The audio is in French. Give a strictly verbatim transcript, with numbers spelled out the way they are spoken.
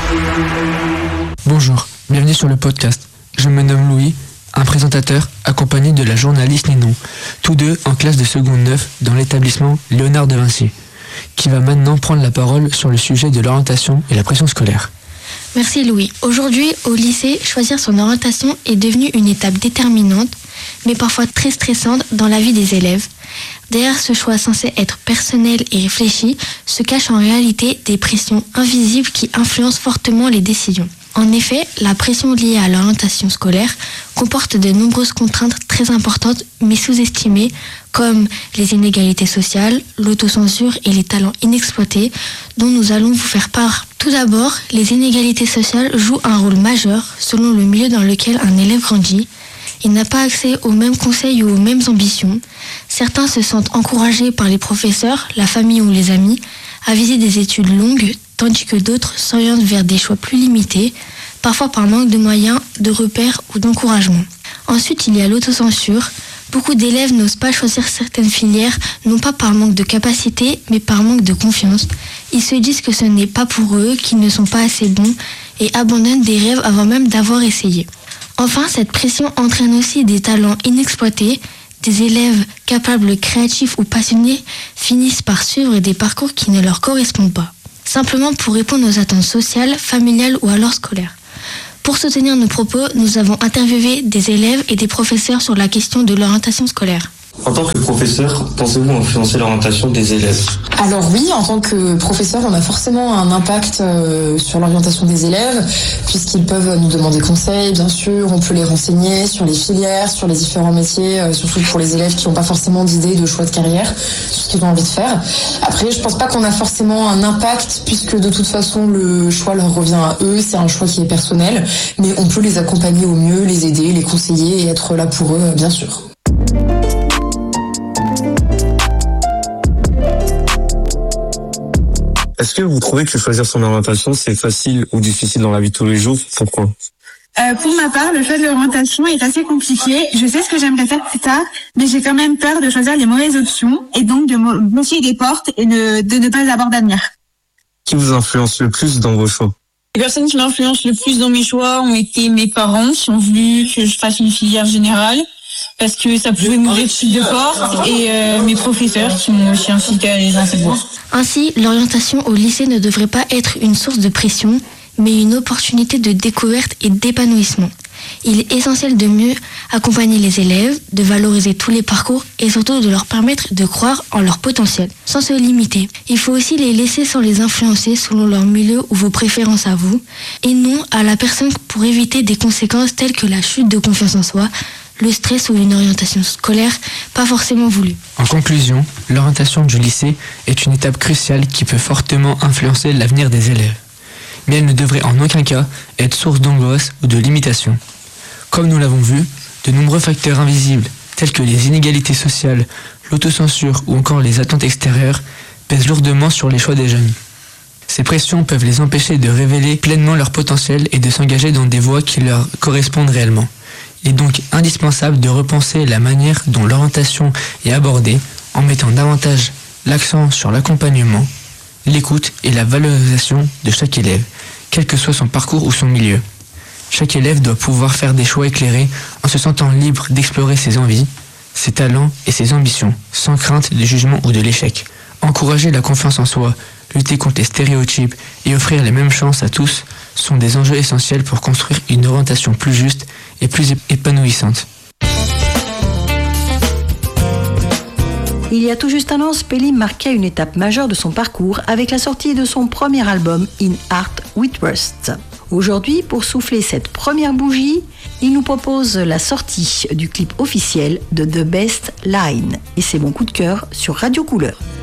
Bonjour, bienvenue sur le podcast. Je me nomme Louis, un présentateur accompagné de la journaliste Ninon, tous deux en classe de seconde neuf dans l'établissement Léonard de Vinci, qui va maintenant prendre la parole sur le sujet de l'orientation et la pression scolaire. Merci Louis. Aujourd'hui, au lycée, choisir son orientation est devenu une étape déterminante, mais parfois très stressante dans la vie des élèves. Derrière ce choix censé être personnel et réfléchi, se cachent en réalité des pressions invisibles qui influencent fortement les décisions. En effet, la pression liée à l'orientation scolaire comporte de nombreuses contraintes très importantes mais sous-estimées, comme les inégalités sociales, l'autocensure et les talents inexploités, dont nous allons vous faire part. Tout d'abord, les inégalités sociales jouent un rôle majeur selon le milieu dans lequel un élève grandit. Il n'a pas accès aux mêmes conseils ou aux mêmes ambitions. Certains se sentent encouragés par les professeurs, la famille ou les amis à viser des études longues, tandis que d'autres s'orientent vers des choix plus limités, parfois par manque de moyens, de repères ou d'encouragement. Ensuite, il y a l'autocensure. Beaucoup d'élèves n'osent pas choisir certaines filières, non pas par manque de capacité, mais par manque de confiance. Ils se disent que ce n'est pas pour eux, qu'ils ne sont pas assez bons, et abandonnent des rêves avant même d'avoir essayé. Enfin, cette pression entraîne aussi des talents inexploités. Des élèves capables, créatifs ou passionnés finissent par suivre des parcours qui ne leur correspondent pas, simplement pour répondre aux attentes sociales, familiales ou alors scolaires. Pour soutenir nos propos, nous avons interviewé des élèves et des professeurs sur la question de l'orientation scolaire. En tant que professeur, pensez-vous influencer l'orientation des élèves ? Alors oui, en tant que professeur, on a forcément un impact euh, sur l'orientation des élèves, puisqu'ils peuvent nous demander conseil, bien sûr, on peut les renseigner sur les filières, sur les différents métiers, euh, surtout pour les élèves qui n'ont pas forcément d'idée de choix de carrière, sur ce qu'ils ont envie de faire. Après, je pense pas qu'on a forcément un impact, puisque de toute façon, le choix leur revient à eux, c'est un choix qui est personnel, mais on peut les accompagner au mieux, les aider, les conseiller et être là pour eux, bien sûr. Est-ce que vous trouvez que choisir son orientation, c'est facile ou difficile dans la vie de tous les jours ? Pourquoi ? Euh, pour ma part, le choix de l'orientation est assez compliqué. Je sais ce que j'aimerais faire plus tard, mais j'ai quand même peur de choisir les mauvaises options et donc de me bloquer des portes et de, de ne pas avoir d'avenir. Qui vous influence le plus dans vos choix ? Les personnes qui m'influencent le plus dans mes choix ont été mes parents qui ont voulu que je fasse une filière générale parce que ça pouvait m'ouvrir plus de portes et euh, mes professeurs qui m'ont aussi incité à aller dans cette voie. Ainsi, l'orientation au lycée ne devrait pas être une source de pression, mais une opportunité de découverte et d'épanouissement. Il est essentiel de mieux accompagner les élèves, de valoriser tous les parcours et surtout de leur permettre de croire en leur potentiel, sans se limiter. Il faut aussi les laisser sans les influencer selon leur milieu ou vos préférences à vous, et non à la personne pour éviter des conséquences telles que la chute de confiance en soi, le stress ou une orientation scolaire pas forcément voulue. En conclusion, l'orientation du lycée est une étape cruciale qui peut fortement influencer l'avenir des élèves. Mais elle ne devrait en aucun cas être source d'angoisse ou de limitation. Comme nous l'avons vu, de nombreux facteurs invisibles, tels que les inégalités sociales, l'autocensure ou encore les attentes extérieures, pèsent lourdement sur les choix des jeunes. Ces pressions peuvent les empêcher de révéler pleinement leur potentiel et de s'engager dans des voies qui leur correspondent réellement. Il est donc indispensable de repenser la manière dont l'orientation est abordée en mettant davantage l'accent sur l'accompagnement, l'écoute et la valorisation de chaque élève, quel que soit son parcours ou son milieu. Chaque élève doit pouvoir faire des choix éclairés en se sentant libre d'explorer ses envies, ses talents et ses ambitions, sans crainte de jugement ou de l'échec. Encourager la confiance en soi, lutter contre les stéréotypes et offrir les mêmes chances à tous sont des enjeux essentiels pour construire une orientation plus juste et plus épanouissante. Il y a tout juste un an, Spelly marquait une étape majeure de son parcours avec la sortie de son premier album In Art with Rust. Aujourd'hui, pour souffler cette première bougie, il nous propose la sortie du clip officiel de The Best Line. Et c'est mon coup de cœur sur Radio Couleur.